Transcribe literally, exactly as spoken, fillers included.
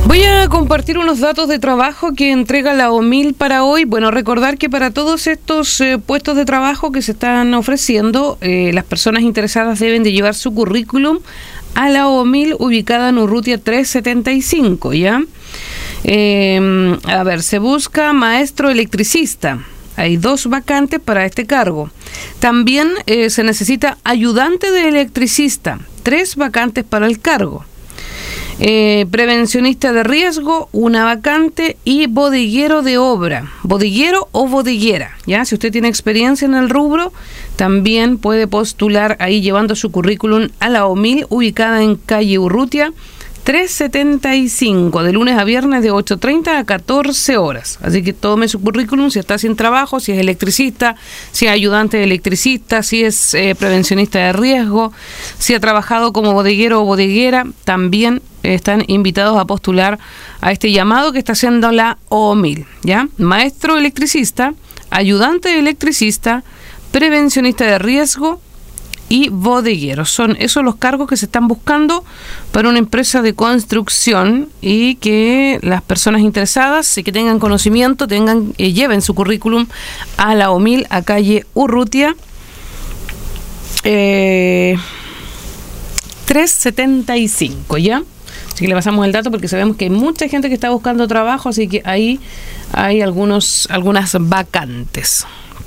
Voy a compartir unos datos de trabajo que entrega la O M I L para hoy. Bueno, recordar que para todos estos eh, puestos de trabajo que se están ofreciendo, eh, las personas interesadas deben de llevar su currículum a la O M I L ubicada en Urrutia trescientos setenta y cinco, ¿ya? Eh, a ver, se busca maestro electricista. Hay dos vacantes para este cargo. También eh, se necesita ayudante de electricista. Tres vacantes para el cargo. Eh, prevencionista de riesgo, una vacante, y bodeguero de obra, bodeguero o bodeguera, ya, si usted tiene experiencia en el rubro, también puede postular ahí llevando su currículum a la O M I L ubicada en calle Urrutia trescientos setenta y cinco, de lunes a viernes de ocho treinta a catorce horas. Así que tome su currículum si está sin trabajo, si es electricista, si es ayudante de electricista, si es eh, prevencionista de riesgo, si ha trabajado como bodeguero o bodeguera, también están invitados a postular a este llamado que está haciendo la O M I L, ¿ya? Maestro electricista, ayudante de electricista, prevencionista de riesgo y bodegueros. Son esos los cargos que se están buscando para una empresa de construcción, y que las personas interesadas y que tengan conocimiento tengan eh, lleven su currículum a la O M I L a calle Urrutia eh, trescientos setenta y cinco, ¿ya? Así que le pasamos el dato porque sabemos que hay mucha gente que está buscando trabajo, así que ahí hay algunos algunas vacantes.